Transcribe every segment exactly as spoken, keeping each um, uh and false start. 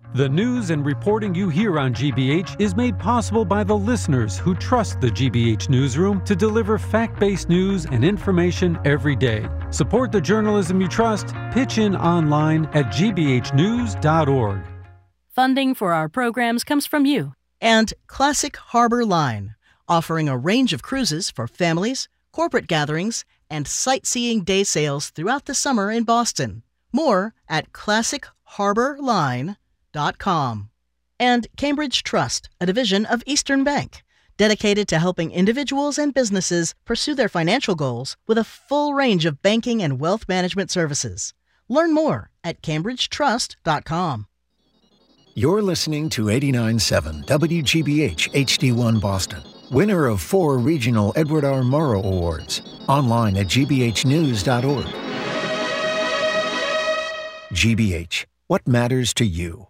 The news and reporting you hear on G B H is made possible by the listeners who trust the G B H Newsroom to deliver fact-based news and information every day. Support the journalism you trust. Pitch in online at g b h news dot org. Funding for our programs comes from you. And Classic Harbor Line, offering a range of cruises for families, corporate gatherings, and sightseeing day sails throughout the summer in Boston. More at classic harbor line dot com. And Cambridge Trust, a division of Eastern Bank, dedicated to helping individuals and businesses pursue their financial goals with a full range of banking and wealth management services. Learn more at cambridge trust dot com. You're listening to eighty-nine point seven W G B H H D one Boston, winner of four regional Edward R. Murrow Awards. Online at g b h news dot org. G B H, what matters to you?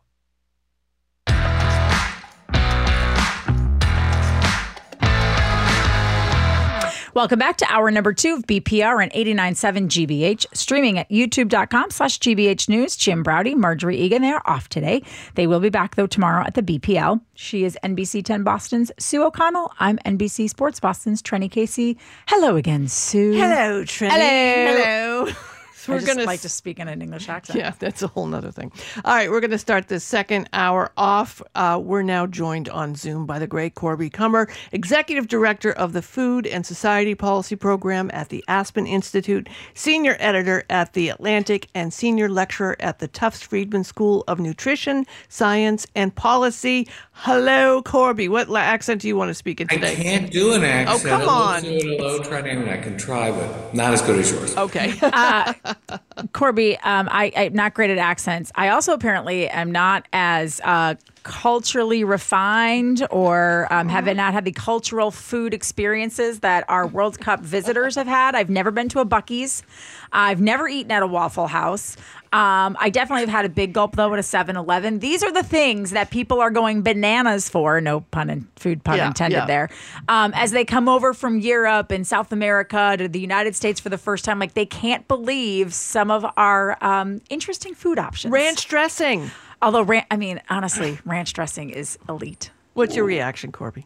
Welcome back to hour number two of B P R and eighty-nine point seven G B H, streaming at youtube.com slash GBH News. Jim Browdy, Marjorie Egan, they are off today. They will be back, though, tomorrow at the B P L. She is N B C ten Boston's Sue O'Connell. I'm N B C Sports Boston's Trenny Casey. Hello again, Sue. Hello, Trenny. Hello. Hello. So we're I just gonna like to speak in an English accent. Yeah, that's a whole nother thing. All right, we're going to start this second hour off. Uh, we're now joined on Zoom by the great Corby Kummer, Executive Director of the Food and Society Policy Program at the Aspen Institute, Senior Editor at The Atlantic, and Senior Lecturer at the Tufts Friedman School of Nutrition, Science, and Policy. Hello, Corby. What la- accent do you want to speak in today? I can't do an accent. Oh, come on. Do it a low trending. I can try, but not as good as yours. Okay. uh, Corby, um, I, I'm not great at accents. I also apparently am not as uh, culturally refined or um, have not had the cultural food experiences that our World Cup visitors have had. I've never been to a Buc-ee's. I've never eaten at a Waffle House. Um, I definitely have had a big gulp, though, at a seven eleven. These are the things that people are going bananas for, no pun in, food pun Yeah, intended yeah. there, um, as they come over from Europe and South America to the United States for the first time. Like, they can't believe some of our um, interesting food options. Ranch dressing. Although, ran- I mean, honestly, ranch dressing is elite. What's your reaction, Corby?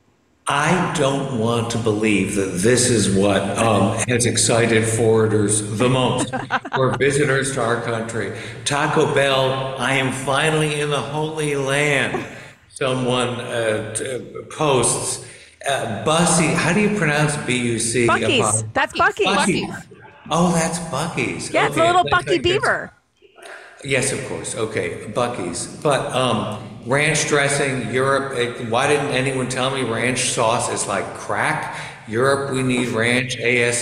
I don't want to believe that this is what um, has excited forwarders the most, or visitors to our country. Taco Bell, I am finally in the Holy Land. Someone uh, t- posts. Uh, Bussy, how do you pronounce B U C? Buc-ee's. That's Buc-ee's. Buc-ee's. Oh, that's Buc-ee's. Yeah, it's Okay, a little thanks, Bucky I guess. Beaver. Yes, of course. Okay, Buc-ee's. But um, ranch dressing, Europe, it, why didn't anyone tell me ranch sauce is like crack? Europe, we need ranch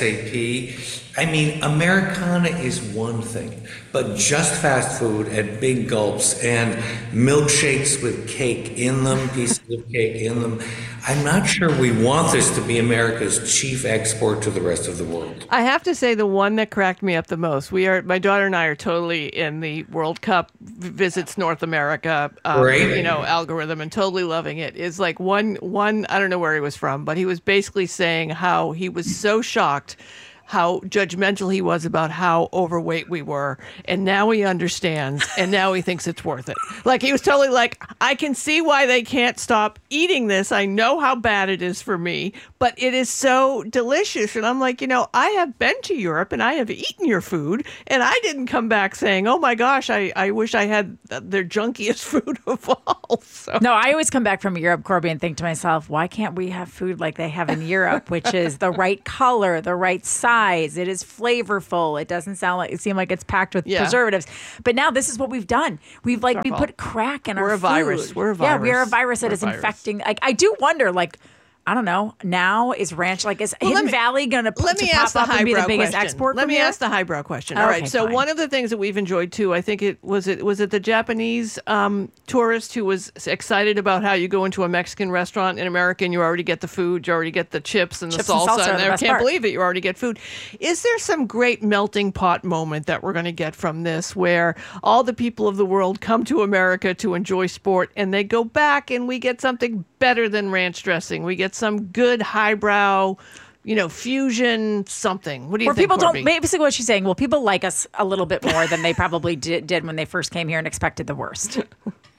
ASAP. I mean, Americana is one thing, but just fast food and big gulps and milkshakes with cake in them, pieces of cake in them. I'm not sure we want this to be America's chief export to the rest of the world. I have to say the one that cracked me up the most, we are, my daughter and I are totally in the World Cup visits North America, um, Great. you know, algorithm and totally loving it. Is like one, one, I don't know where he was from, but he was basically saying how he was so shocked how judgmental he was about how overweight we were. And now he understands. And now he thinks it's worth it. Like, he was totally like, I can see why they can't stop eating this. I know how bad it is for me, but it is so delicious. And I'm like, you know, I have been to Europe and I have eaten your food. And I didn't come back saying, oh my gosh, I, I wish I had their junkiest food of all. So. No, I always come back from Europe, Corby, and think to myself, why can't we have food like they have in Europe, which is the right color, the right size. It is flavorful. It doesn't sound like it seem like it's packed with Yeah. preservatives. But now this is what we've done. We've like we fault. put crack in We're our a virus. food. We're a Yeah, we are a virus. virus that We're a is virus. infecting. Like, I do wonder, like, I don't know. Now is ranch like is Well, Hidden let me- Valley going to Let me pop ask the up and be the highbrow biggest question. export? Let from me here? ask the highbrow question. All right. Okay, So fine. one of the things that we've enjoyed too, I think it was it was it the Japanese um, tourist who was excited about how you go into a Mexican restaurant in America and you already get the food, you already get the chips and the Chips and salsa, salsa are and the I best can't part. believe it. You already get food. Is there some great melting pot moment that we're going to get from this, where all the people of the world come to America to enjoy sport and they go back and we get something better than ranch dressing? We get some good highbrow, you know, fusion something. What do you Where think, people Corby? don't, basically what she's saying, well, people like us a little bit more than they probably did, did when they first came here and expected the worst.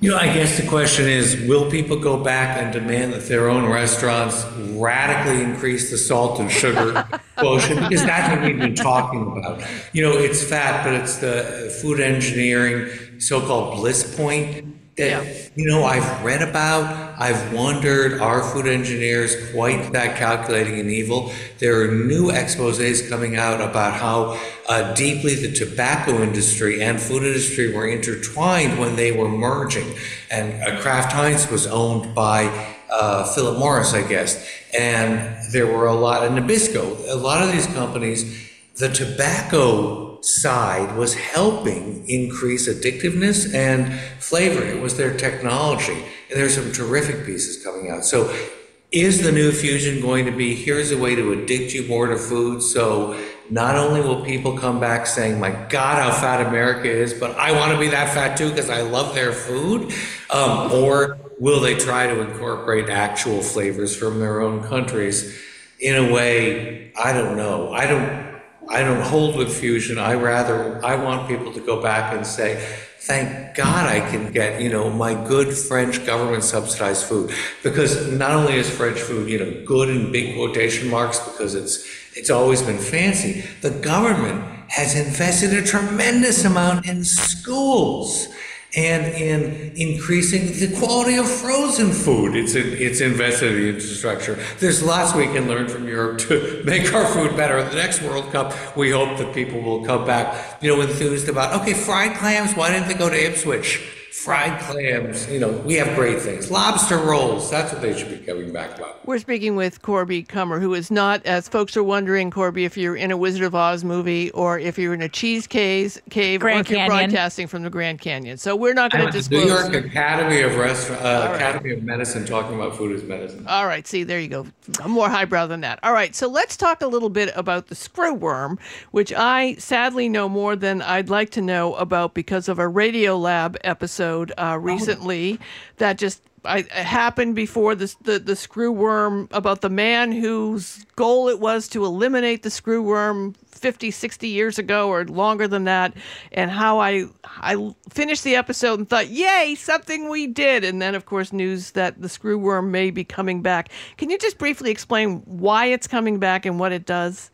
You know, I guess the question is, will people go back and demand that their own restaurants radically increase the salt and sugar quotient? Because that's what we've been talking about. You know, it's fat, but it's the food engineering, so-called bliss point that, yeah. you know, I've read about, I've wondered, are food engineers quite that calculating and evil? There are new exposés coming out about how uh, deeply the tobacco industry and food industry were intertwined when they were merging. And uh, Kraft Heinz was owned by uh, Philip Morris, I guess. And there were a lot, and Nabisco, a lot of these companies, the tobacco side was helping increase addictiveness and flavor. It was their technology. And there's some terrific pieces coming out. So is the new fusion going to be, here's a way to addict you more to food? So not only will people come back saying, my God, how fat America is, but I want to be that fat too because I love their food. Um, or will they try to incorporate actual flavors from their own countries in a way, I don't know. I don't, I don't hold with fusion. I rather, I want people to go back and say, thank God I can get, you know, my good French government subsidized food. Because not only is French food, you know, good in big quotation marks because it's, it's always been fancy, the government has invested a tremendous amount in schools and in increasing the quality of frozen food. It's in, it's invested in the infrastructure. There's lots we can learn from Europe to make our food better. At the next World Cup, we hope that people will come back, you know, enthused about, okay, fried clams, why didn't they go to Ipswich? Fried clams, you know, we have great things. Lobster rolls, that's what they should be coming back about. We're speaking with Corby Kummer, who is not, as folks are wondering, Corby, if you're in a Wizard of Oz movie or if you're in a cheese cave, cave or if you're broadcasting from the Grand Canyon. So we're not going to disclose. New York Academy of Restaurant, uh, right. Academy of Medicine talking about food as medicine. All right, see, there you go. I'm more highbrow than that. All right, so let's talk a little bit about the screwworm, which I sadly know more than I'd like to know about because of a Radiolab episode uh, recently. Recently, that just I, it happened before this, the the screwworm, about the man whose goal it was to eliminate the screwworm fifty, sixty years ago or longer than that, and how I I finished the episode and thought, yay, something we did. And then, of course, news that the screwworm may be coming back. Can you just briefly explain why it's coming back and what it does?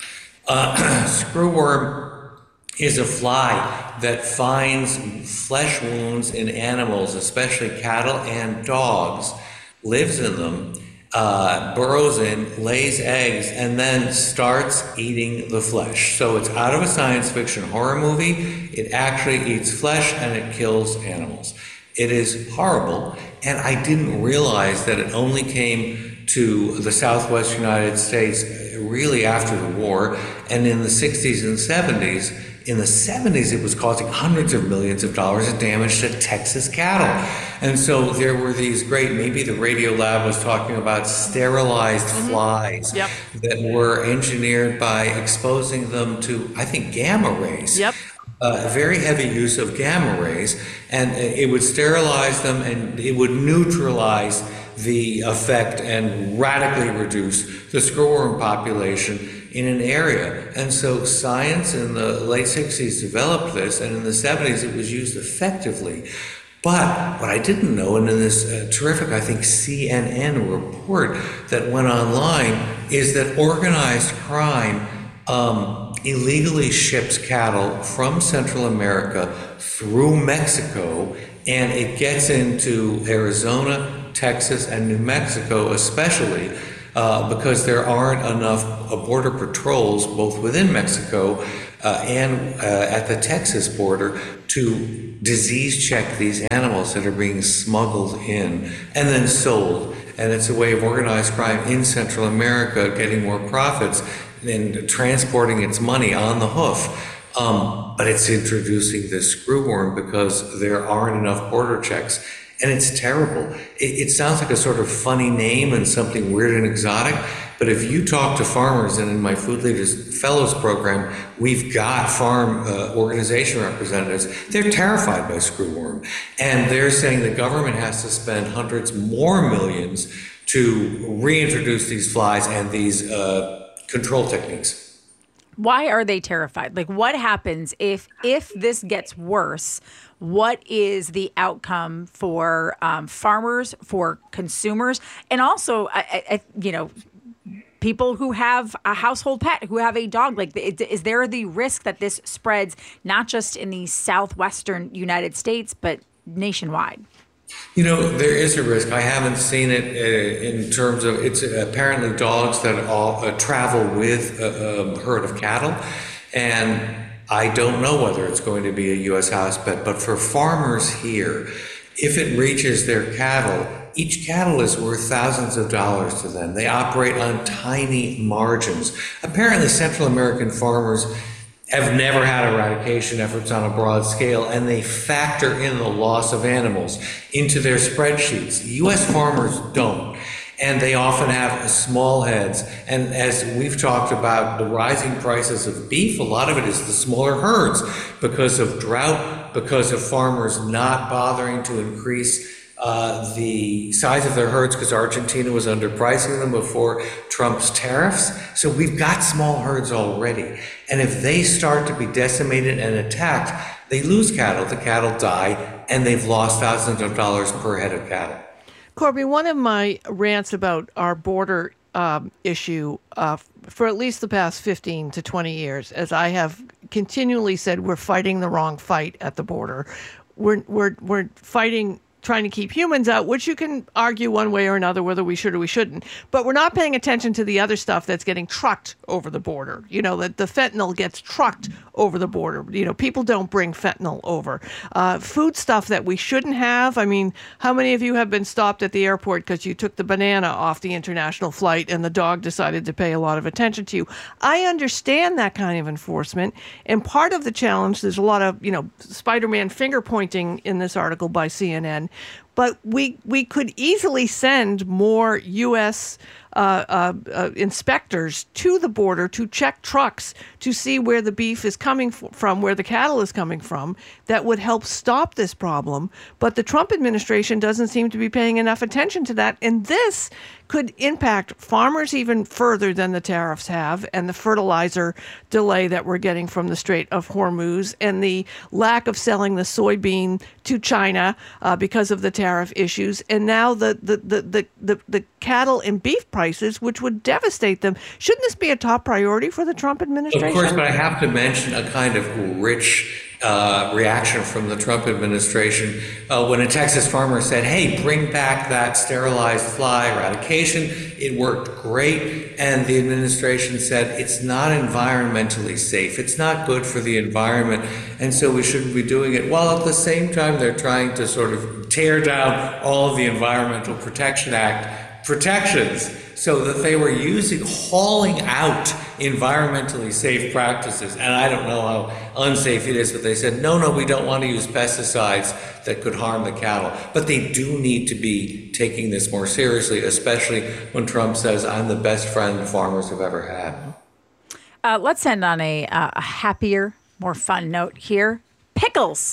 Uh, screwworm is a fly that finds flesh wounds in animals, especially cattle and dogs, lives in them, uh, burrows in, lays eggs, and then starts eating the flesh. So it's out of a science fiction horror movie. It actually eats flesh and it kills animals. It is horrible, and I didn't realize that it only came to the Southwest United States really after the war, and in the sixties and seventies. In the seventies, it was causing hundreds of millions of dollars of damage to Texas cattle. And so there were these great, maybe the Radiolab was talking about sterilized mm-hmm. flies yep. that were engineered by exposing them to, I think, gamma rays. Yep. Uh, very heavy use of gamma rays. And it would sterilize them and it would neutralize the effect and radically reduce the screwworm population in an area. And so science in the late sixties developed this, and in the seventies it was used effectively. But what I didn't know, and in this uh, terrific, I think, C N N report that went online, is that organized crime um, illegally ships cattle from Central America through Mexico, and it gets into Arizona, Texas, and New Mexico especially, Uh, because there aren't enough uh, border patrols, both within Mexico uh, and uh, at the Texas border, to disease check these animals that are being smuggled in and then sold. And it's a way of organized crime in Central America getting more profits and transporting its money on the hoof. Um, but it's introducing this screwworm because there aren't enough border checks. And it's terrible. It, it sounds like a sort of funny name and something weird and exotic, but if you talk to farmers, and in my Food Leaders Fellows program, we've got farm uh, organization representatives, they're terrified by screwworm. And they're saying the government has to spend hundreds more millions to reintroduce these flies and these uh, control techniques. Why are they terrified? Like, what happens if if this gets worse? What is the outcome for um, farmers, for consumers, and also, I, I, you know, people who have a household pet, who have a dog? Like, is there the risk that this spreads not just in the southwestern United States, but nationwide? You know, there is a risk. I haven't seen it uh, in terms of, it's apparently dogs that all uh, travel with a, a herd of cattle. And I don't know whether it's going to be a U S house pet, but for farmers here, if it reaches their cattle, each cattle is worth thousands of dollars to them. They operate on tiny margins. Apparently, Central American farmers have never had eradication efforts on a broad scale, and they factor in the loss of animals into their spreadsheets. U S farmers don't, and they often have small heads. And as we've talked about the rising prices of beef, a lot of it is the smaller herds because of drought, because of farmers not bothering to increase Uh, the size of their herds because Argentina was underpricing them before Trump's tariffs. So we've got small herds already. And if they start to be decimated and attacked, they lose cattle. The cattle die, and they've lost thousands of dollars per head of cattle. Corby, one of my rants about our border um, issue uh, for at least the past fifteen to twenty years, as I have continually said, we're fighting the wrong fight at the border. We're, we're, we're fighting trying to keep humans out, which you can argue one way or another whether we should or we shouldn't. But we're not paying attention to the other stuff that's getting trucked over the border. You know, that the fentanyl gets trucked over the border. You know, people don't bring fentanyl over. Uh, food stuff that we shouldn't have. I mean, how many of you have been stopped at the airport because you took the banana off the international flight and the dog decided to pay a lot of attention to you? I understand that kind of enforcement. And part of the challenge, there's a lot of, you know, Spider-Man finger pointing in this article by C N N. But we we could easily send more U S Uh, uh, uh, inspectors to the border to check trucks to see where the beef is coming f- from, where the cattle is coming from. That would help stop this problem. But the Trump administration doesn't seem to be paying enough attention to that. And this could impact farmers even further than the tariffs have, and the fertilizer delay that we're getting from the Strait of Hormuz, and the lack of selling the soybean to China uh, because of the tariff issues, and now the the, the, the, the the cattle and beef prices, which would devastate them. Shouldn't this be a top priority for the Trump administration? Of course, but I have to mention a kind of rich uh, reaction from the Trump administration uh, when a Texas farmer said, hey, bring back that sterilized fly eradication. It worked great. And the administration said, it's not environmentally safe. It's not good for the environment. And so we shouldn't be doing it. While at the same time, they're trying to sort of tear down all of the Environmental Protection Act protections, so that they were using, hauling out environmentally safe practices. And I don't know how unsafe it is, but they said, no, no, we don't want to use pesticides that could harm the cattle. But they do need to be taking this more seriously, especially when Trump says, I'm the best friend farmers have ever had. Uh, let's end on a, uh, a happier, more fun note here. Pickles.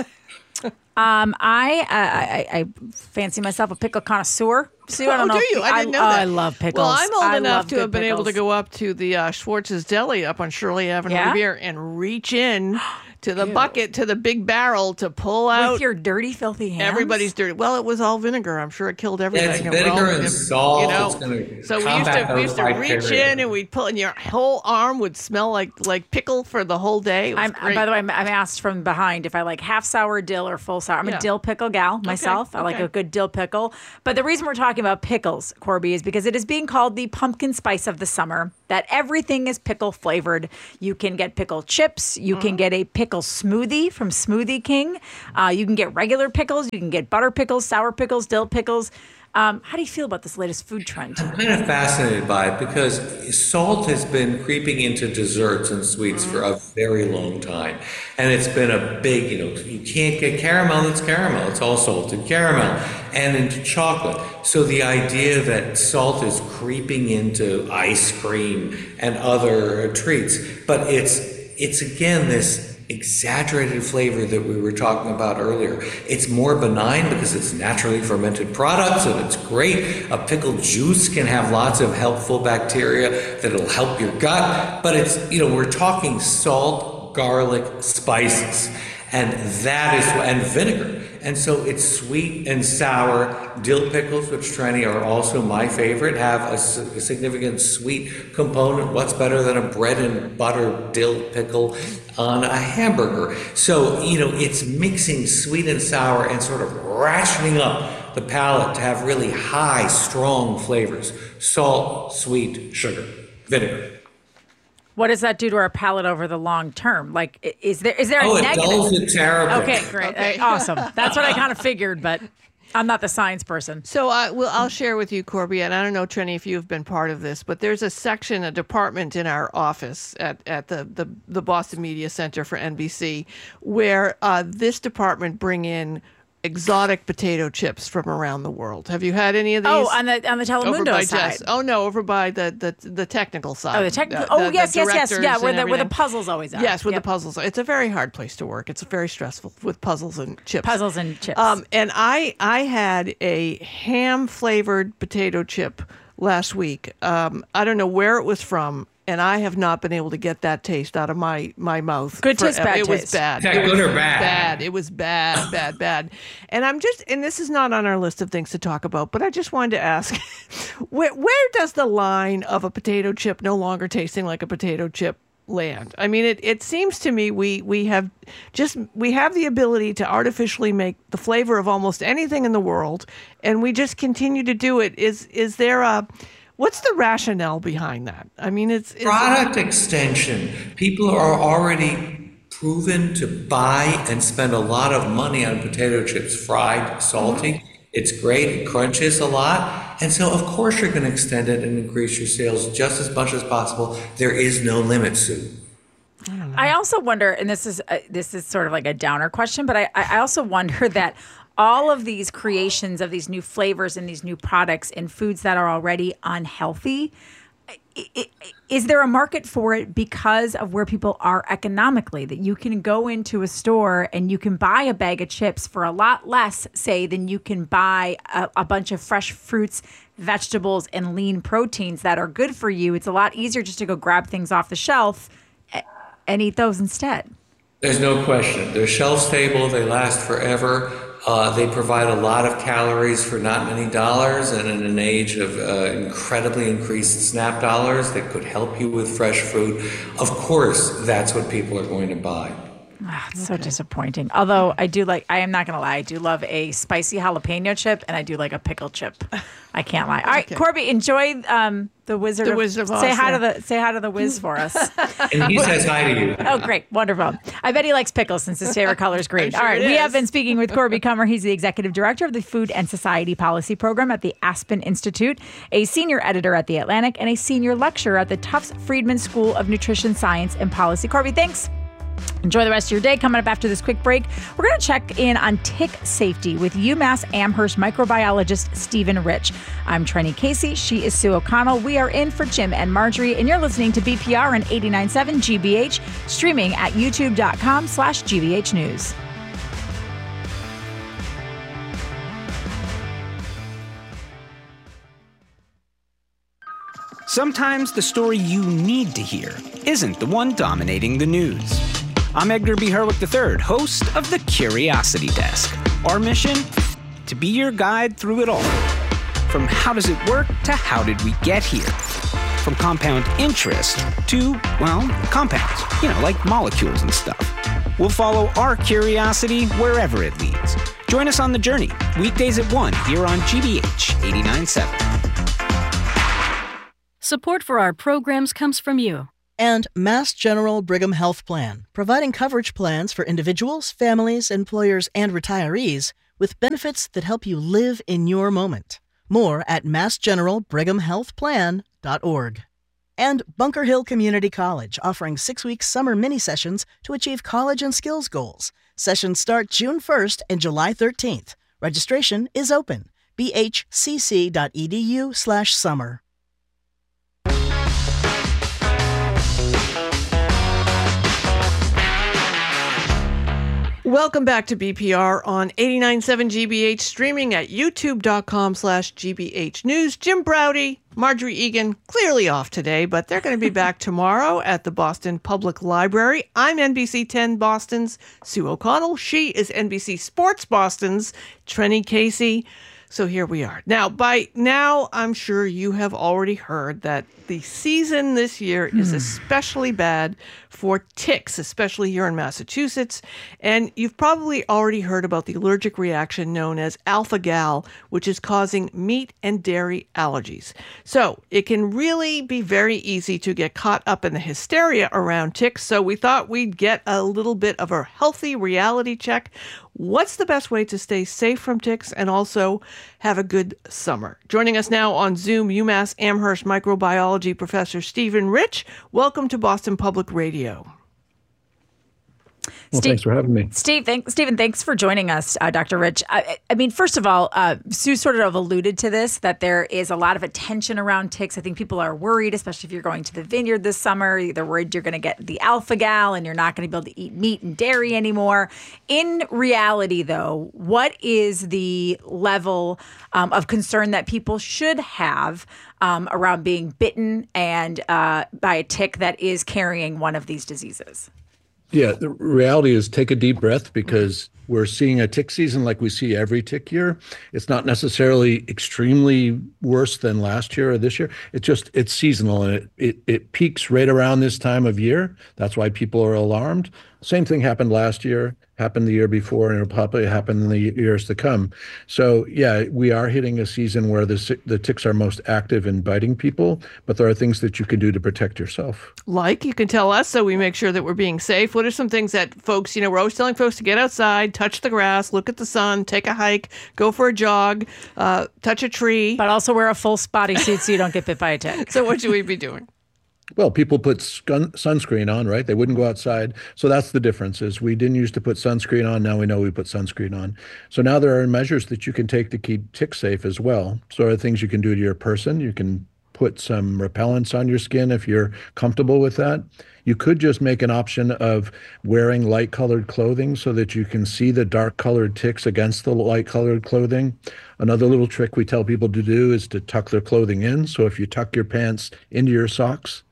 Um, I, I I fancy myself a pickle connoisseur. Sue, I don't oh, know. do you? I didn't know I, that. Oh, I love pickles. Well, I'm old I enough to have been pickles. able to go up to the uh, Schwartz's Deli up on Shirley Avenue Yeah? Revere and reach in to the Ew. bucket, to the big barrel to pull out. With your dirty, filthy hands? Everybody's dirty. Well, it was all vinegar. I'm sure it killed everything. Yeah, it's And vinegar well, and if- salt. You know, It's gonna so we used combat to we used to those reach bacteria. in and we'd pull, and your whole arm would smell like like pickle for the whole day. It was I'm, great. by the way, I'm, I'm asked from behind if I like half sour dill or full sour. I'm Yeah. a dill pickle gal myself. I like okay. a good dill pickle. But the reason we're talking about pickles, Corby, is because it is being called the pumpkin spice of the summer, that everything is pickle flavored. You can get pickle chips. You Mm-hmm. can get a pickle smoothie from Smoothie King. Uh, you can get regular pickles. You can get butter pickles, sour pickles, dill pickles. Um, how do you feel about this latest food trend? I'm kind of fascinated by it because salt has been creeping into desserts and sweets for a very long time. And it's been a big, you know, you can't get caramel, it's caramel. It's all salted caramel, and into chocolate. So the idea that salt is creeping into ice cream and other treats, but it's it's again this exaggerated flavor that we were talking about earlier. It's more benign because it's naturally fermented products and it's great. A pickled juice can have lots of helpful bacteria that'll help your gut, but it's, you know, we're talking salt, garlic, spices, and that is, and vinegar. And so it's sweet and sour. Dill pickles, which Trenny are also my favorite, have a, a significant sweet component. What's better than a bread and butter dill pickle on a hamburger? So, you know, it's mixing sweet and sour and sort of ratcheting up the palate to have really high, strong flavors. Salt, sweet, sugar, vinegar. What does that do to our palate over the long term? Like, is there is there a oh, it negative? dulls it terribly. Okay, great, Okay. awesome. That's what I kind of figured, but I'm not the science person. So I will. I'll share with you, Corby, and I don't know, Trenny, if you've been part of this, but there's a section, a department in our office at, at the, the, the Boston Media Center for N B C, where uh, this department bring in exotic potato chips from around the world. Have you had any of these? Oh, on the on the over Telemundo by side. Jess. Oh no, over by the the, the technical side. Oh, the technical. The- Oh, the- yes, the yes, yes. directors Yeah, where and the where the everything. puzzles always are. Yes, with Yep. the puzzles. It's a very hard place to work. It's very stressful with puzzles and chips. Puzzles and chips. Um, and I I had a ham flavored potato chip last week. Um, I don't know where it was from, and I have not been able to get that taste out of my my mouth. Good taste, forever. bad It was taste. bad. Is that It was good or bad? Bad. It was bad, bad, bad. And I'm just, and this is not on our list of things to talk about, but I just wanted to ask, where where does the line of a potato chip no longer tasting like a potato chip land? I mean, it, it seems to me we we have just we have the ability to artificially make the flavor of almost anything in the world, and we just continue to do it. Is is there a what's the rationale behind that? I mean, it's, it's Product extension. People are already proven to buy and spend a lot of money on potato chips, fried, salty. It's great, it crunches a lot. And so, of course, you're going to extend it and increase your sales just as much as possible. There is no limit, Sue. I also wonder, and this is uh, this is sort of like a downer question, but I, I also wonder that all of these creations of these new flavors and these new products in foods that are already unhealthy, i- i- is there a market for it because of where people are economically? That you can go into a store and you can buy a bag of chips for a lot less, say, than you can buy a, a bunch of fresh fruits, vegetables, and lean proteins that are good for you. It's a lot easier just to go grab things off the shelf and eat those instead. There's no question. They're shelf stable, they last forever. Uh, they provide a lot of calories for not many dollars, and in an age of uh, incredibly increased SNAP dollars that could help you with fresh food, of course, that's what people are going to buy. Ah, it's so disappointing. Although I do like, I am not going to lie, I do love a spicy jalapeno chip, and I do like a pickle chip. I can't lie. All right, Okay. Corby, enjoy um, the Wizard. The of, Wizard of say Oz, hi yeah. to the say hi to the Wiz for us. And he says hi to you. Oh, great, wonderful. I bet he likes pickles since his favorite color is green. sure All right, it we is. have been speaking with Corby Kummer. He's the executive director of the Food and Society Policy Program at the Aspen Institute, a senior editor at The Atlantic, and a senior lecturer at the Tufts Friedman School of Nutrition Science and Policy. Corby, thanks. Enjoy the rest of your day. Coming up after this quick break, we're going to check in on tick safety with UMass Amherst microbiologist Stephen Rich. I'm Trenny Casey. She is Sue O'Connell. We are in for Jim and Marjorie, and you're listening to B P R on eighty-nine point seven G B H, streaming at youtube.com slash GBH News. Sometimes the story you need to hear isn't the one dominating the news. I'm Edgar B. Herwick the third, host of The Curiosity Desk. Our mission? To be your guide through it all. From how does it work to how did we get here? From compound interest to, well, compounds, you know, like molecules and stuff. We'll follow our curiosity wherever it leads. Join us on the journey, weekdays at one here on G B H eighty-nine point seven. Support for our programs comes from you. And Mass General Brigham Health Plan, providing coverage plans for individuals, families, employers, and retirees with benefits that help you live in your moment. More at mass general brigham health plan dot org. And Bunker Hill Community College, offering six-week summer mini-sessions to achieve college and skills goals. Sessions start June first and July thirteenth. Registration is open. b h c c dot e d u slash summer. Welcome back to B P R on eighty-nine point seven G B H, streaming at youtube.com slash GBH News. Jim Browdy, Marjorie Egan, clearly off today, but they're going to be back tomorrow at the Boston Public Library. I'm N B C ten Boston's Sue O'Connell. She is N B C Sports Boston's Trenny Casey. So here we are. Now, by now, I'm sure you have already heard that the season this year is especially bad for ticks, especially here in Massachusetts. And you've probably already heard about the allergic reaction known as alpha-gal, which is causing meat and dairy allergies. So it can really be very easy to get caught up in the hysteria around ticks. So we thought we'd get a little bit of a healthy reality check. What's the best way to stay safe from ticks and also have a good summer? Joining us now on Zoom, UMass Amherst microbiology professor Stephen Rich. Welcome to Boston Public Radio. Well, Steve, thanks for having me. Steve, thank, Stephen, thanks for joining us, uh, Doctor Rich. I, I mean, first of all, uh, Sue sort of alluded to this, that there is a lot of attention around ticks. I think people are worried, especially if you're going to the vineyard this summer. They're worried you're going to get the alpha-gal and you're not going to be able to eat meat and dairy anymore. In reality, though, what is the level um, of concern that people should have um, around being bitten and uh, by a tick that is carrying one of these diseases? Yeah, the reality is take a deep breath, because we're seeing a tick season like we see every tick year. It's not necessarily extremely worse than last year or this year. It's just, it's seasonal, and it, it, it peaks right around this time of year. That's why people are alarmed. Same thing happened last year, happened the year before, and it'll probably happen in the years to come. So yeah, we are hitting a season where the, the ticks are most active in biting people, but there are things that you can do to protect yourself. Like, you can tell us so we make sure that we're being safe. What are some things that folks, you know, we're always telling folks to get outside, touch the grass, look at the sun, take a hike, go for a jog, uh, touch a tree. But also wear a full bodysuit so you don't get bit by a tick. So what should we be doing? Well, people put sun- sunscreen on, right? They wouldn't go outside. So that's the difference, is we didn't used to put sunscreen on. Now we know we put sunscreen on. So now there are measures that you can take to keep ticks safe as well. So there are things you can do to your person. You can put some repellents on your skin if you're comfortable with that. You could just make an option of wearing light-colored clothing so that you can see the dark-colored ticks against the light-colored clothing. Another little trick we tell people to do is to tuck their clothing in. So if you tuck your pants into your socks,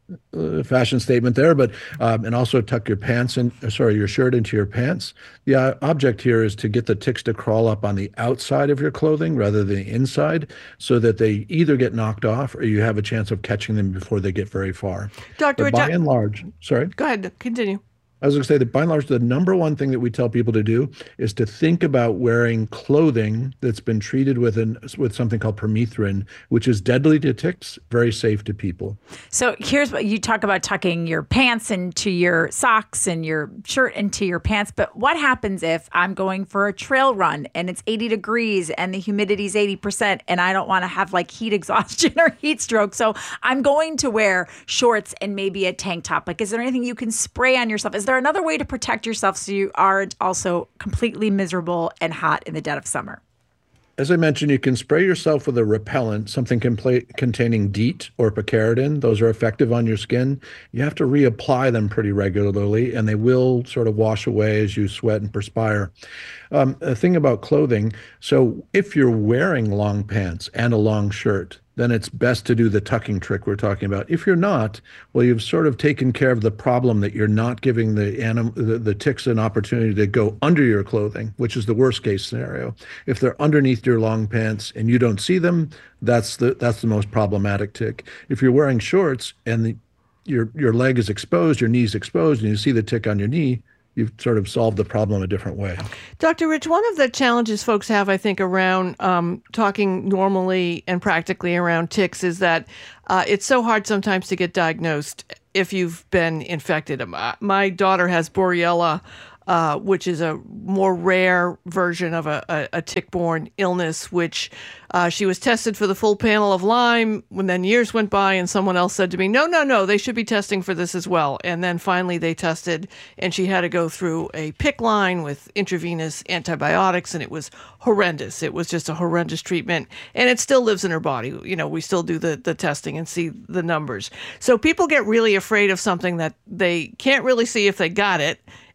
Uh, fashion statement there, but um, and also tuck your pants in, sorry, your shirt into your pants. The uh, object here is to get the ticks to crawl up on the outside of your clothing rather than the inside, so that they either get knocked off or you have a chance of catching them before they get very far. Doctor But by and large, sorry. Go ahead, continue. I was going to say that by and large, the number one thing that we tell people to do is to think about wearing clothing that's been treated with an with something called permethrin, which is deadly to ticks, very safe to people. So here's what you talk about: tucking your pants into your socks and your shirt into your pants. But what happens if I'm going for a trail run and it's eighty degrees and the humidity is eighty percent and I don't want to have like heat exhaustion or heat stroke? So I'm going to wear shorts and maybe a tank top. Like, is there anything you can spray on yourself? Is there another way to protect yourself so you aren't also completely miserable and hot in the dead of summer? As I mentioned, you can spray yourself with a repellent, something compla- containing DEET or picaridin. Those are effective on your skin. You have to reapply them pretty regularly, and they will sort of wash away as you sweat and perspire. Um, a thing about clothing, so if you're wearing long pants and a long shirt, then it's best to do the tucking trick we're talking about. If you're not, well, you've sort of taken care of the problem that you're not giving the, anim- the the ticks an opportunity to go under your clothing, which is the worst case scenario. If they're underneath your long pants and you don't see them, that's the that's the most problematic tick. If you're wearing shorts and the, your your leg is exposed, your knee's exposed, and you see the tick on your knee, you've sort of solved the problem a different way. Doctor Rich, one of the challenges folks have, I think, around um, talking normally and practically around ticks is that uh, it's so hard sometimes to get diagnosed if you've been infected. My, my daughter has Borrelia, uh, which is a more rare version of a, a, a tick-borne illness, which uh, she was tested for the full panel of Lyme, when then years went by and someone else said to me, no, no, no, they should be testing for this as well. And then finally they tested, and she had to go through a PICC line with intravenous antibiotics, and it was horrendous. It was just a horrendous treatment, and it still lives in her body. You know, we still do the, the testing and see the numbers. So people get really afraid of something that they can't really see if they got it,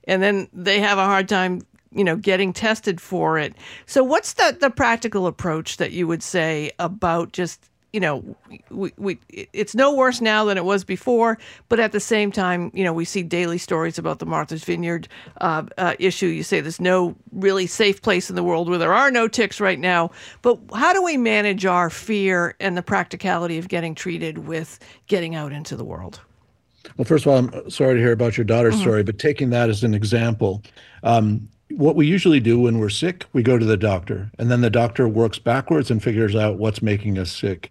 and then they have a hard time, you know, getting tested for it. So what's the, the practical approach that you would say about just, you know, we, we it's no worse now than it was before, but at the same time, you know, we see daily stories about the Martha's Vineyard uh, uh, issue. You say there's no really safe place in the world where there are no ticks right now, but how do we manage our fear and the practicality of getting treated with getting out into the world? Well, first of all, I'm sorry to hear about your daughter's mm-hmm. story, but taking that as an example, um, what we usually do when we're sick, we go to the doctor, and then the doctor works backwards and figures out what's making us sick.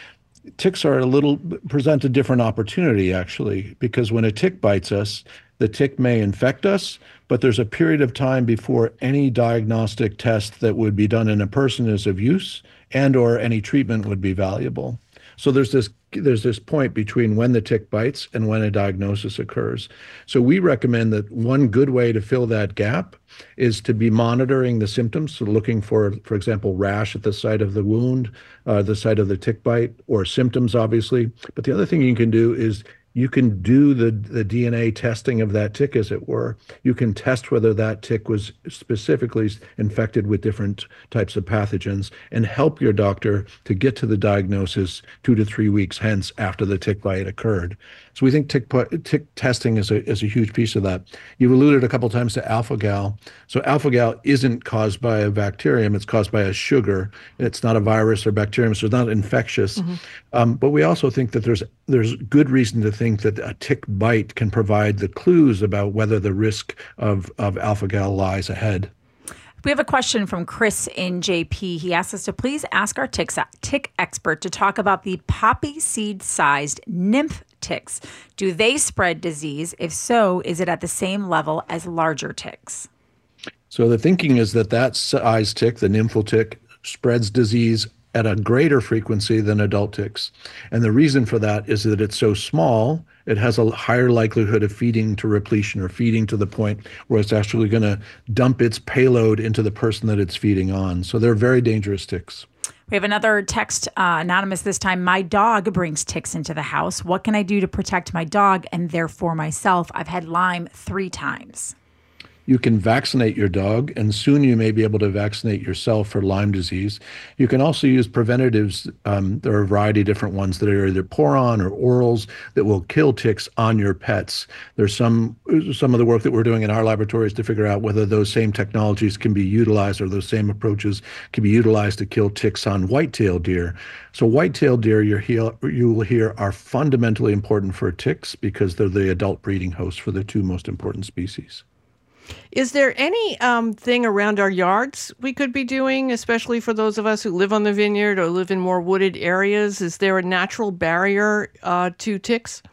Ticks are a little, present a different opportunity, actually, because when a tick bites us, the tick may infect us, but there's a period of time before any diagnostic test that would be done in a person is of use, and or any treatment would be valuable. So there's this there's this point between when the tick bites and when a diagnosis occurs. So we recommend that one good way to fill that gap is to be monitoring the symptoms, so looking for, for example, rash at the site of the wound, uh, the site of the tick bite, or symptoms, obviously. But the other thing you can do is you can do the, the D N A testing of that tick, as it were. You can test whether that tick was specifically infected with different types of pathogens and help your doctor to get to the diagnosis two to three weeks hence after the tick bite occurred. So we think tick, tick testing is a, is a huge piece of that. You've alluded a couple of times to alpha-gal. So alpha-gal isn't caused by a bacterium, it's caused by a sugar. It's not a virus or bacterium, so it's not infectious. Mm-hmm. Um, but we also think that there's there's good reason to think that a tick bite can provide the clues about whether the risk of, of alpha-gal lies ahead. We have a question from Chris in J P. He asked us to please ask our tick, tick expert to talk about the poppy seed-sized nymph ticks. Do they spread disease? If so, is it at the same level as larger ticks? So the thinking is that that size tick, the nymphal tick, spreads disease at a greater frequency than adult ticks. And the reason for that is that it's so small, it has a higher likelihood of feeding to repletion or feeding to the point where it's actually going to dump its payload into the person that it's feeding on. So they're very dangerous ticks. We have another text, uh, anonymous this time. My dog brings ticks into the house. What can I do to protect my dog and therefore myself? I've had Lyme three times. You can vaccinate your dog, and soon you may be able to vaccinate yourself for Lyme disease. You can also use preventatives. Um, there are a variety of different ones that are either pour-on or orals that will kill ticks on your pets. There's some some of the work that we're doing in our laboratories to figure out whether those same technologies can be utilized or those same approaches can be utilized to kill ticks on white-tailed deer. So white-tailed deer, you're hear, you will hear, are fundamentally important for ticks because they're the adult breeding hosts for the two most important species. Is there any um, thing around our yards we could be doing, especially for those of us who live on the vineyard or live in more wooded areas? Is there a natural barrier uh, to ticks?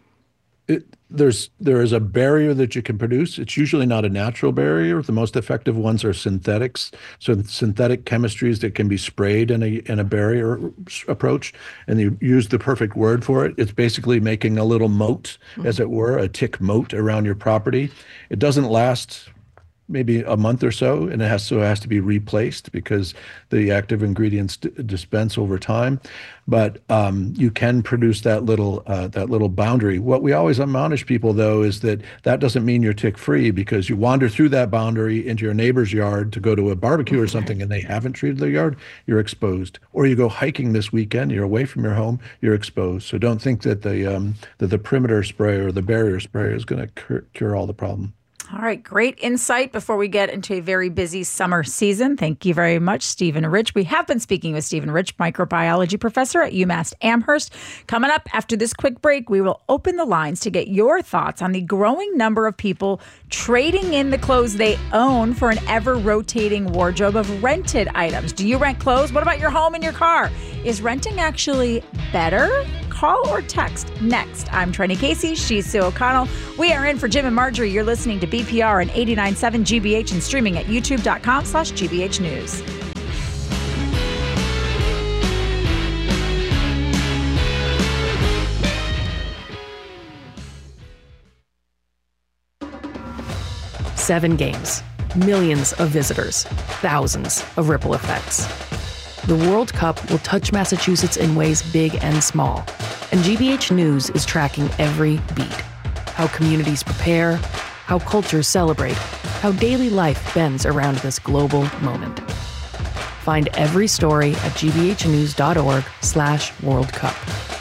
It, there's there is a barrier that you can produce. It's usually not a natural barrier. The most effective ones are synthetics. So synthetic chemistries that can be sprayed in a in a barrier approach, and you use the perfect word for it. It's basically making a little moat, mm-hmm. as it were, a tick moat around your property. It doesn't last maybe a month or so, and it has so it has to be replaced because the active ingredients d- dispense over time. But um, you can produce that little uh, that little boundary. What we always admonish people, though, is that that doesn't mean you're tick-free, because you wander through that boundary into your neighbor's yard to go to a barbecue or something, and they haven't treated their yard, you're exposed. Or you go hiking this weekend, you're away from your home, you're exposed. So don't think that the um, that the perimeter spray or the barrier spray is going to cure, cure all the problem. All right, great insight before we get into a very busy summer season. Thank you very much, Stephen Rich. We have been speaking with Stephen Rich, microbiology professor at UMass Amherst. Coming up after this quick break, we will open the lines to get your thoughts on the growing number of people trading in the clothes they own for an ever-rotating wardrobe of rented items. Do you rent clothes? What about your home and your car? Is renting actually better? Call or text next. I'm Trenny Casey. She's Sue O'Connell. We are in for Jim and Marjorie. You're listening to B P R and eighty-nine point seven G B H and streaming at youtube.com slash GBH News. Seven games, millions of visitors, thousands of ripple effects. The World Cup will touch Massachusetts in ways big and small, and G B H News is tracking every beat. How communities prepare, how cultures celebrate, how daily life bends around this global moment. Find every story at gbhnews.org slash World Cup.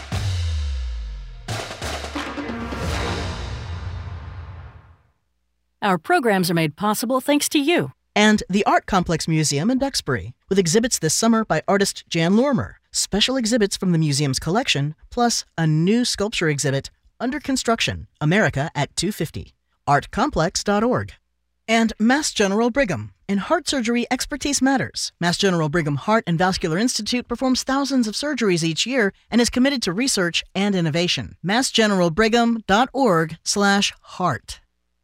Our programs are made possible thanks to you. And the Art Complex Museum in Duxbury, with exhibits this summer by artist Jan Lormer, special exhibits from the museum's collection, plus a new sculpture exhibit, Under Construction, America at two fifty. art complex dot org. And Mass General Brigham. In heart surgery, expertise matters. Mass General Brigham Heart and Vascular Institute performs thousands of surgeries each year and is committed to research and innovation. mass general brigham dot org slash heart.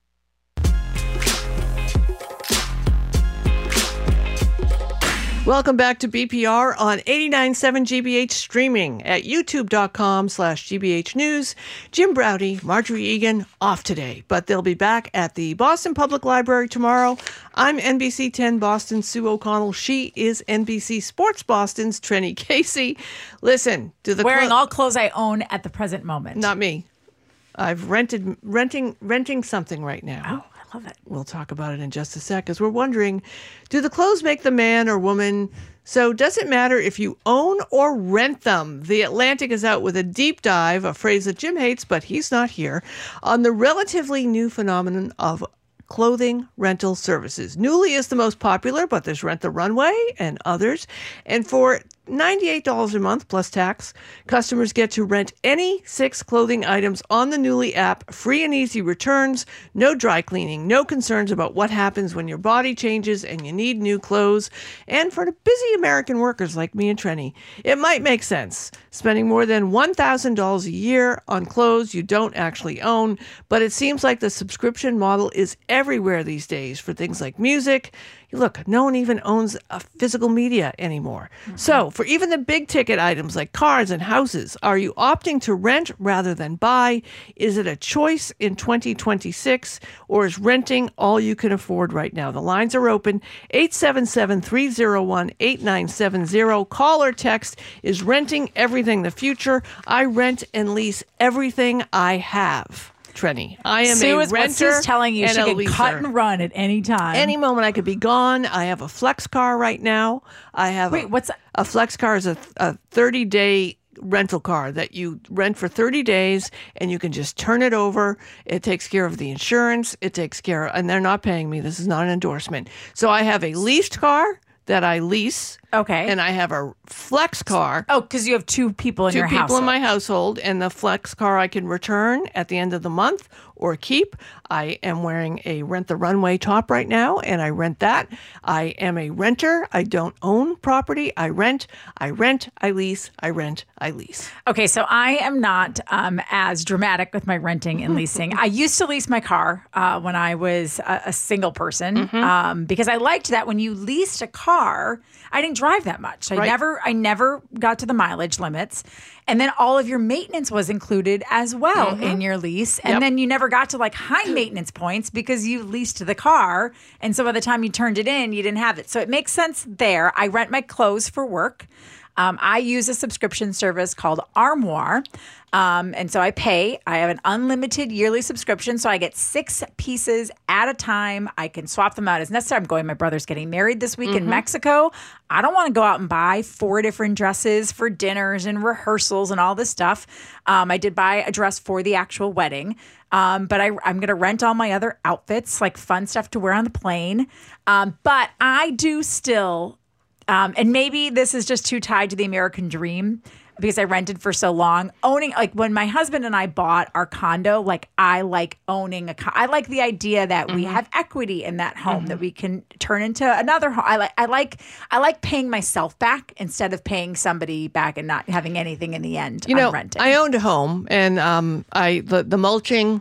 Welcome back to B P R on eighty-nine point seven G B H, streaming at youtube.com slash GBH News. Jim Browdy, Marjorie Egan, off today, but they'll be back at the Boston Public Library tomorrow. I'm N B C ten Boston Sue O'Connell. She is N B C Sports Boston's Trenny Casey. Listen, to the wearing clo- all clothes I own at the present moment. Not me. I've rented renting renting something right now. Oh. Love it. We'll talk about it in just a sec, because we're wondering, do the clothes make the man or woman? So does it matter if you own or rent them? The Atlantic is out with a deep dive, a phrase that Jim hates, but he's not here, on the relatively new phenomenon of clothing rental services. Nuuly is the most popular, but there's Rent the Runway and others. And for ninety-eight dollars a month plus tax, customers get to rent any six clothing items on the Nuuly app, free and easy returns, no dry cleaning, no concerns about what happens when your body changes and you need new clothes. And for the busy American workers like me and Trenny, it might make sense spending more than one thousand dollars a year on clothes you don't actually own, but it seems like the subscription model is everywhere these days for things like music. Look, no one even owns a physical media anymore. Mm-hmm. So for even the big ticket items like cars and houses, are you opting to rent rather than buy? Is it a choice in twenty twenty-six, or is renting all you can afford right now? The lines are open. eight seven seven, three oh one, eight nine seven oh. Call or text. Is renting everything the future? I rent and lease everything I have. Trenny, I am Sue a is renter. What Sue's telling you, and she a can leaser. cut and run at any time. Any moment I could be gone. I have a flex car right now. I have Wait, a, what's a-, a flex car is a, a thirty day rental car that you rent for thirty days and you can just turn it over. It takes care of the insurance. It takes care of, and they're not paying me. This is not an endorsement. So I have a leased car that I lease. Okay. And I have a flex car. Oh, because you have two people in two your house. Two people in my household, and the flex car I can return at the end of the month or keep. I am wearing a Rent the Runway top right now, and I rent that. I am a renter. I don't own property. I rent. I rent. I lease. I rent. I lease. Okay, so I am not um, as dramatic with my renting and leasing. I used to lease my car uh, when I was a, a single person Mm-hmm. um, because I liked that when you leased a car, I didn't drive that much. I Right. never, I never got to the mileage limits, and then all of your maintenance was included as well Mm-hmm. in your lease, and Yep. then you never got to like high maintenance points because you leased the car, and so by the time you turned it in, you didn't have it. So it makes sense there. I rent my clothes for work. Um, I use a subscription service called Armoire. Um, and so I pay. I have an unlimited yearly subscription. So I get six pieces at a time. I can swap them out as necessary. I'm going, my brother's getting married this week in Mexico. I don't want to go out and buy four different dresses for dinners and rehearsals and all this stuff. Um, I did buy a dress for the actual wedding. Um, but I, I'm going to rent all my other outfits, like fun stuff to wear on the plane. Um, but I do still... Um, and maybe this is just too tied to the American dream because I rented for so long. Owning, like when my husband and I bought our condo, like I like owning a condo. I like the idea that mm-hmm. we have equity in that home mm-hmm. that we can turn into another home. I like, I like, I like paying myself back instead of paying somebody back and not having anything in the end. You know, on renting. I owned a home, and um, I the the mulching.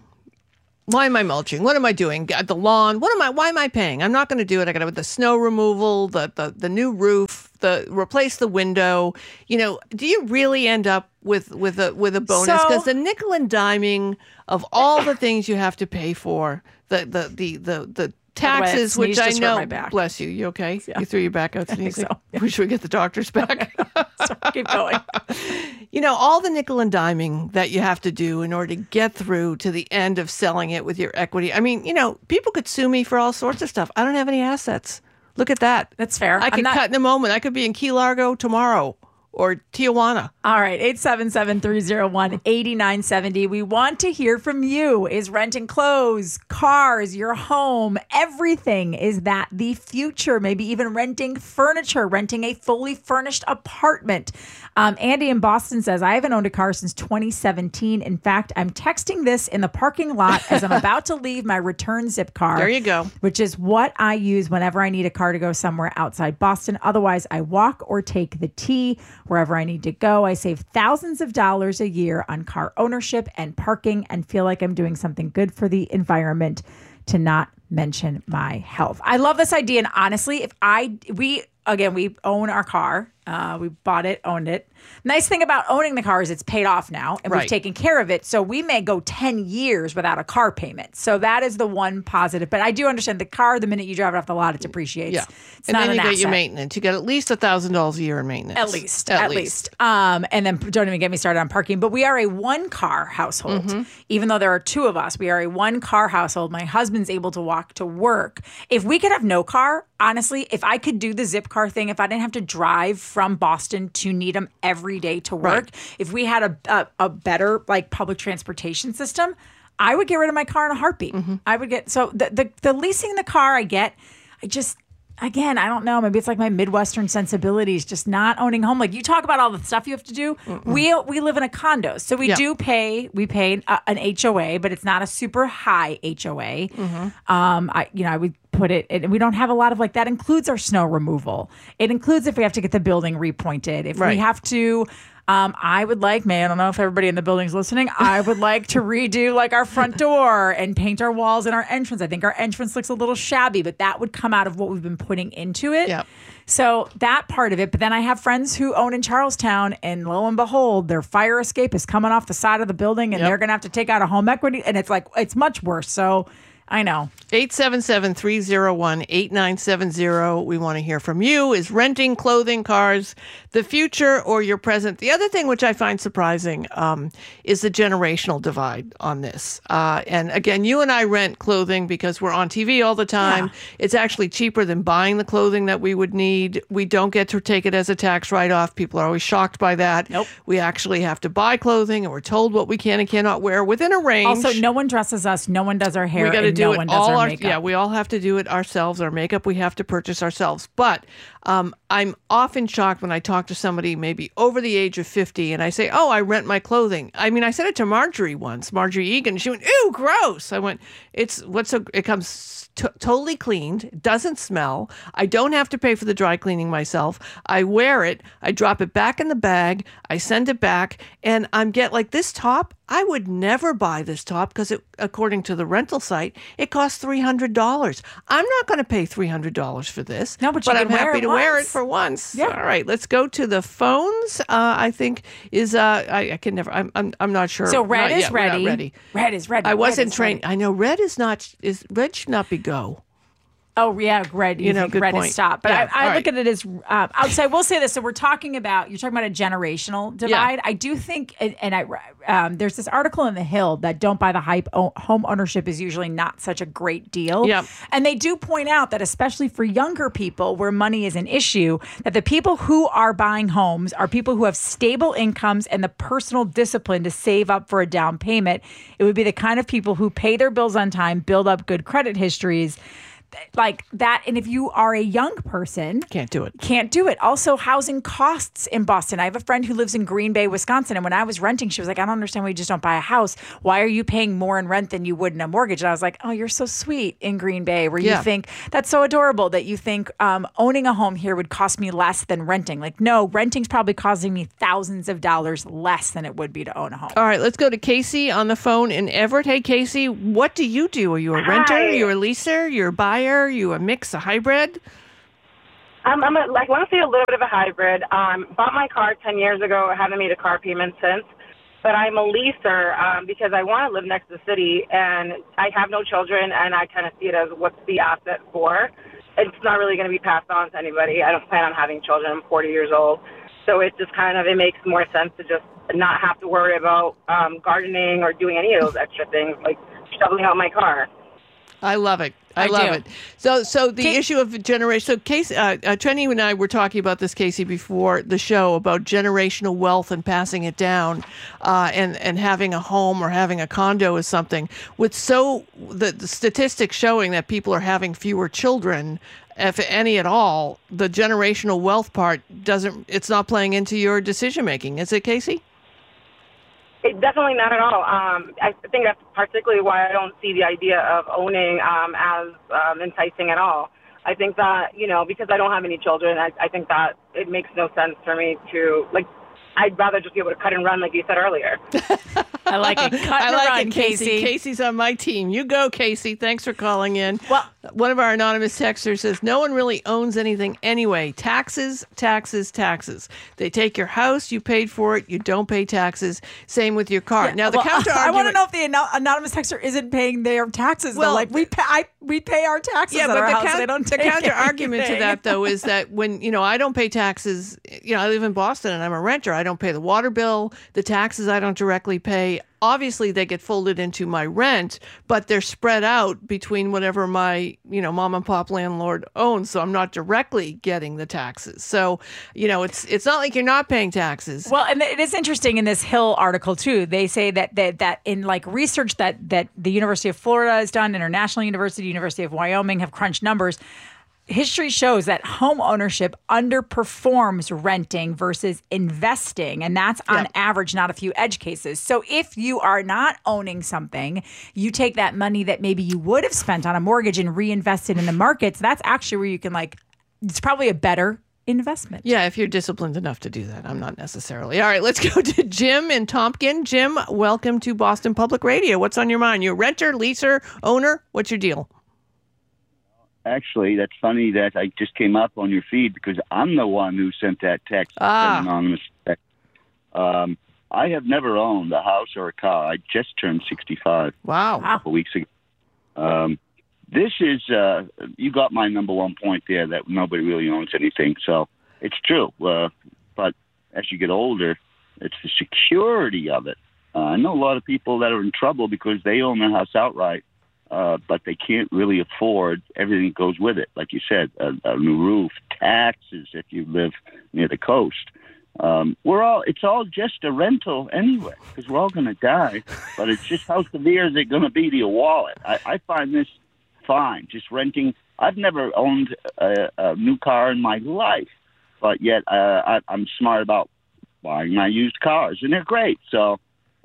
Why am I mulching? What am I doing? The lawn? What am I? Why am I paying? I'm not going to do it. I got to with the snow removal, the, the the new roof, the replace the window. You know, do you really end up with with a with a bonus? Because So- the nickel and diming of all the things you have to pay for, the the the the the taxes, which I sneezed, just hurt know. my back. Bless you. You okay? Yeah. You threw your back out sneezing. so, yeah. We should get the doctors back. So keep going. You know, all the nickel and diming that you have to do in order to get through to the end of selling it with your equity. I mean, you know, people could sue me for all sorts of stuff. I don't have any assets. Look at that. That's fair. I could not- cut in a moment. I could be in Key Largo tomorrow or Tijuana. All right, eight seven seven, three oh one, eight nine seven oh. We want to hear from you. Is renting clothes, cars, your home, everything, is that the future? Maybe even renting furniture, renting a fully furnished apartment. Um, Andy in Boston says, I haven't owned a car since twenty seventeen. In fact, I'm texting this in the parking lot as I'm about to leave my return zip car. There you go. Which is what I use whenever I need a car to go somewhere outside Boston. Otherwise, I walk or take the T wherever I need to go. I save thousands of dollars a year on car ownership and parking and feel like I'm doing something good for the environment, to not mention my health. I love this idea. And honestly, if I, we, again, we own our car. Uh, we bought it, owned it. Nice thing about owning the car is it's paid off now and Right. we've taken care of it. So we may go ten years without a car payment. So that is the one positive. But I do understand the car, the minute you drive it off the lot, it depreciates. Yeah. It's and not then an you get asset. your maintenance. You get at least one thousand dollars a year in maintenance. At least, at, least. Um, and then don't even get me started on parking. But we are a one-car household. Mm-hmm. Even though there are two of us, we are a one-car household. My husband's able to walk to work. If we could have no car, honestly, if I could do the zip car thing, if I didn't have to drive from Boston to Needham every day to work, Right. if we had a, a a better like public transportation system, I would get rid of my car in a heartbeat. Mm-hmm. I would get so the, the the leasing the car I get, I just. Again, I don't know. Maybe it's like my Midwestern sensibilities, just not owning home. Like you talk about all the stuff you have to do. Mm-mm. We we live in a condo, so we Yeah. do pay. We pay a, an H O A, but it's not a super high H O A. Mm-hmm. Um, I you know I would put it, and we don't have a lot of like that. Includes our snow removal. It includes if we have to get the building repointed. If Right. we have to. Um, I would like, man, I don't know if everybody in the building's listening. I would like to redo like our front door and paint our walls and our entrance. I think our entrance looks a little shabby, but that would come out of what we've been putting into it. Yep. So that part of it. But then I have friends who own in Charlestown, and lo and behold, their fire escape is coming off the side of the building, and Yep. they're going to have to take out a home equity. And it's like, it's much worse. So I know. eight seven seven, three oh one, eight nine seven oh. We want to hear from you. Is renting clothing, cars, the future or your present? The other thing which I find surprising um, is the generational divide on this. Uh, and again, you and I rent clothing because we're on T V all the time. Yeah. It's actually cheaper than buying the clothing that we would need. We don't get to take it as a tax write-off. People are always shocked by that. Nope. We actually have to buy clothing, and we're told what we can and cannot wear within a range. Also, no one dresses us. No one does our hair. We got to and do no it one does all our our, makeup. yeah, we all have to do it ourselves. Our makeup we have to purchase ourselves. But um, I'm often shocked when I talk to somebody maybe over the age of fifty and I say, oh, I rent my clothing. I mean, I said it to Marjorie once, Marjorie Egan. She went, ew, gross. I went, it's what's so, it comes t- totally cleaned, doesn't smell. I don't have to pay for the dry cleaning myself. I wear it. I drop it back in the bag. I send it back, and I'm get like this top. I would never buy this top because, it, according to the rental site, it costs three hundred dollars. I'm not going to pay three hundred dollars for this. No, but you I'm can wear happy it to wear it once. for once. Yeah. All right, let's go to the phones. Uh, I think is uh, I, I can never. I'm, I'm I'm not sure. So red Not is yet. We're not ready. ready. Red is ready. I Red wasn't is trained. ready. I know red is not is red should not be go. Oh, yeah, red. You, You know, think good red point. is stop. But Yeah, I, I all look right. at it as, um, I would say, we'll say this. So we're talking about, you're talking about a generational divide. I do think, and, and I, um, there's this article in The Hill that don't buy the hype, o- home ownership is usually not such a great deal. Yep. And they do point out that especially for younger people where money is an issue, that the people who are buying homes are people who have stable incomes and the personal discipline to save up for a down payment. It would be the kind of people who pay their bills on time, build up good credit histories, like that. And if you are a young person, Can't do it. can't do it. Also, housing costs in Boston. I have a friend who lives in Green Bay, Wisconsin. And when I was renting, she was like, I don't understand why you just don't buy a house. Why are you paying more in rent than you would in a mortgage? And I was like, oh, you're so sweet in Green Bay, where Yeah. you think that's so adorable that you think um, owning a home here would cost me less than renting. Like, no, renting's probably costing me thousands of dollars less than it would be to own a home. All right, let's go to Casey on the phone in Everett. Hey, Casey, what do you do? Are you a renter? Hi. You're a leaser? You're a buyer? You a mix, a hybrid? Um, I'm a, like, I want to say a little bit of a hybrid. Um, bought my car ten years ago. I haven't made a car payment since. but I'm a leaser um, because I want to live next to the city, and I have no children, and I kind of see it as what's the asset for. It's not really going to be passed on to anybody. I don't plan on having children. I'm forty years old. So it just kind of, it makes more sense to just not have to worry about um, gardening or doing any of those extra things, like shoveling out my car. I love it. I, I love do. it. So, so the Kate- issue of generation. So, Casey, uh, uh, Trenny and I were talking about this, Casey, before the show about generational wealth and passing it down, uh, and and having a home or having a condo is something. With so the, the statistics showing that people are having fewer children, if any at all, the generational wealth part doesn't. It's not playing into your decision making, is it, Casey? It, definitely not at all. Um, I think that's particularly why I don't see the idea of owning um, as um, enticing at all. I think that, you know, because I don't have any children, I, I think that it makes no sense for me to, like, I'd rather just be able to cut and run like you said earlier. I like it. Cut I and like run, it, Casey. Casey. Casey's on my team. You go, Casey. Thanks for calling in. Well, one of our anonymous texters says, no one really owns anything anyway. Taxes, taxes, taxes. They take your house, you paid for it, you don't pay taxes. Same with your car. Yeah, now, the well, counter I argument... want to know if the ano- anonymous texter isn't paying their taxes. Well, Well, like we pay, I, we pay our taxes Yeah, at but our the, house. count- and they don't the take counter argument to anything. that, though, is that when, you know, I don't pay taxes, you know, I live in Boston and I'm a renter. I don't pay the water bill, the taxes I don't directly pay. Obviously, they get folded into my rent, but they're spread out between whatever my, you know, mom and pop landlord owns. So I'm not directly getting the taxes. So, you know, it's it's not like you're not paying taxes. Well, and it is interesting in this Hill article too. They say that that, that in like research that that the University of Florida has done, International University, University of Wyoming have crunched numbers. History shows that home ownership underperforms renting versus investing, and that's on Yep. average, not a few edge cases. So if you are not owning something, you take that money that maybe you would have spent on a mortgage and reinvest it in the markets. That's actually where you can like, it's probably a better investment. Yeah, if you're disciplined enough to do that. I'm not necessarily. All right, let's go to Jim in Tompkin. Jim, welcome to Boston Public Radio. What's on your mind? You a renter, leaser, owner? What's your deal? Actually, that's funny that I just came up on your feed because I'm the one who sent that text, Ah. an anonymous text. Um, I have never owned a house or a car. I just turned sixty-five Wow. a couple weeks ago. Um, this is, uh, you got my number one point there that nobody really owns anything. So it's true. Uh, but as you get older, it's the security of it. Uh, I know a lot of people that are in trouble because they own their house outright. Uh, but they can't really afford everything that goes with it. Like you said, a, a new roof, taxes if you live near the coast. Um, we're all, it's all just a rental anyway, because we're all going to die. But it's just how severe is it going to be to your wallet? I, I find this fine, just renting. I've never owned a, a new car in my life, but yet uh, I, I'm smart about buying my used cars, and they're great. So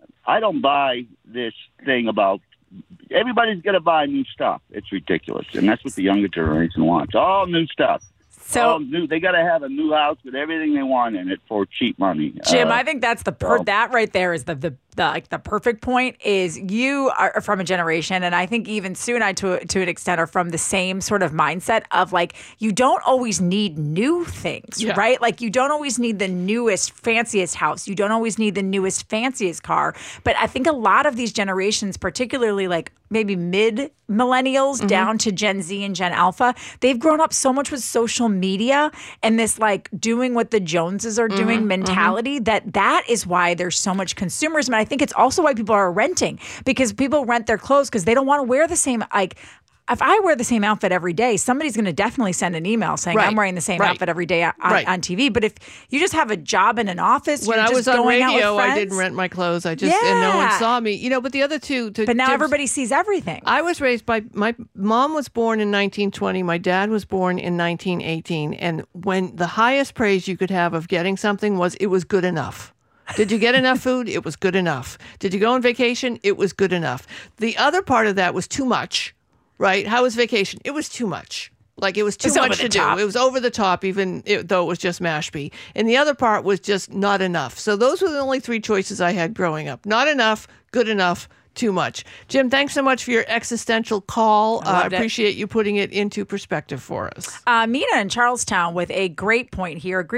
I don't buy this thing about everybody's going to buy new stuff. It's ridiculous. And that's what the younger generation wants. All new stuff. So All new. They got to have a new house with everything they want in it for cheap money. Jim, Uh, I think that's the per- so- that right there is the the, the like the perfect point. Is you are from a generation, and I think even Sue and I to to an extent are from the same sort of mindset of like you don't always need new things, Yeah. right? Like you don't always need the newest, fanciest house. You don't always need the newest, fanciest car. But I think a lot of these generations, particularly like maybe mid millennials Mm-hmm. down to Gen Z and Gen Alpha, they've grown up so much with social media and this like doing what the Joneses are doing Mm-hmm. mentality that that is why there's so much consumerism. And I think it's also why people are renting, because people rent their clothes because they don't want to wear the same, like, if I wear the same outfit every day, somebody's going to definitely send an email saying Right. I'm wearing the same Right. outfit every day on, Right. on T V. But if you just have a job in an office, When you're I just was on going out with radio, I friends, didn't rent my clothes. I just, and no one Yeah. saw me. You know, but the other two. To, But now Jim's- everybody sees everything. I was raised by, my mom was born in nineteen twenty. My dad was born in nineteen eighteen. And when the highest praise you could have of getting something was it was good enough. Did you get enough food? It was good enough. Did you go on vacation? It was good enough. The other part of that was too much, right? How was vacation? It was too much. Like it was too It's over much the to top. do. It was over the top, even it, though it was just Mashpee. And the other part was just not enough. So those were the only three choices I had growing up. Not enough, good enough, too much. Jim, thanks so much for your existential call. I I loved it. appreciate you putting it into perspective for us. Uh, Mina in Charlestown with a great point here. Agree